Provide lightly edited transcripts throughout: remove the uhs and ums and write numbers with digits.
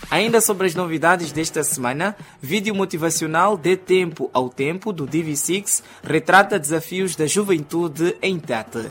Ainda sobre as novidades desta semana, vídeo motivacional De Tempo ao Tempo, do DV6, retrata desafios da juventude em Tete.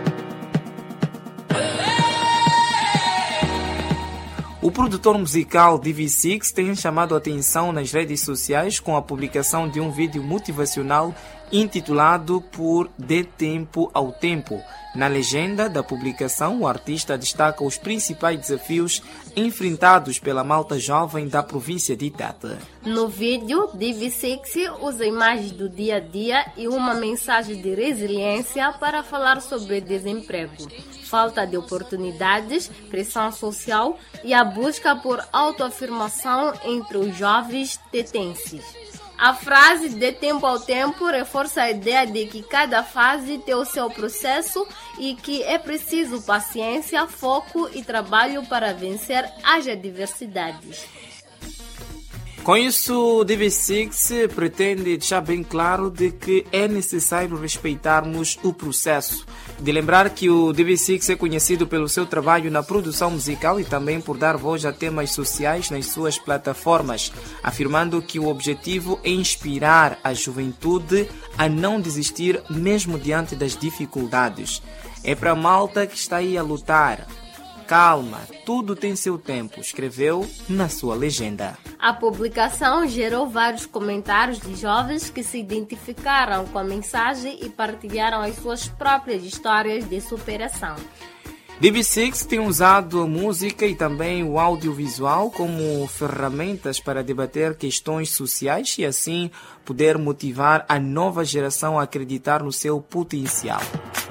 O produtor musical DV6 tem chamado a atenção nas redes sociais com a publicação de um vídeo motivacional intitulado por De Tempo ao Tempo. Na legenda da publicação, o artista destaca os principais desafios enfrentados pela malta jovem da província de Tete. No vídeo, DV6 usa imagens do dia a dia e uma mensagem de resiliência para falar sobre desemprego, falta de oportunidades, pressão social e a busca por autoafirmação entre os jovens tetenses. A frase De Tempo ao Tempo reforça a ideia de que cada fase tem o seu processo e que é preciso paciência, foco e trabalho para vencer as adversidades. Com isso, o DV6 pretende deixar bem claro de que é necessário respeitarmos o processo. De lembrar que o DV6 é conhecido pelo seu trabalho na produção musical e também por dar voz a temas sociais nas suas plataformas, afirmando que o objetivo é inspirar a juventude a não desistir mesmo diante das dificuldades. É para a malta que está aí a lutar. Calma, tudo tem seu tempo, escreveu na sua legenda. A publicação gerou vários comentários de jovens que se identificaram com a mensagem e partilharam as suas próprias histórias de superação. DV6 tem usado a música e também o audiovisual como ferramentas para debater questões sociais e assim poder motivar a nova geração a acreditar no seu potencial.